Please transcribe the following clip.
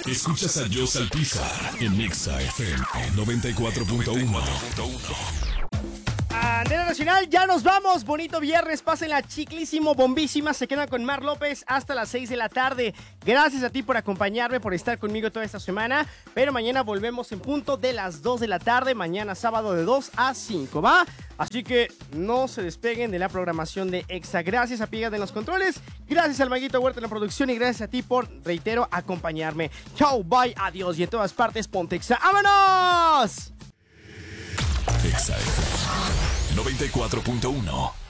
Escuchas a Joss Alpizar en Nexa FM 94.1. Andrea Nacional, ya nos vamos. Bonito viernes, pásenla chiclísimo, bombísima. Se quedan con Mar López hasta las 6 de la tarde. Gracias a ti por acompañarme, por estar conmigo toda esta semana. Pero mañana volvemos en punto de las 2 de la tarde. Mañana sábado de 2 a 5, ¿va? Así que no se despeguen de la programación de Exa. Gracias a Pigas de los controles. Gracias al Maguito Huerta en la producción. Y gracias a ti por, reitero, acompañarme. Chao, bye, adiós. Y en todas partes, ponte Exa. ¡Vámonos! Exa FM 94.1.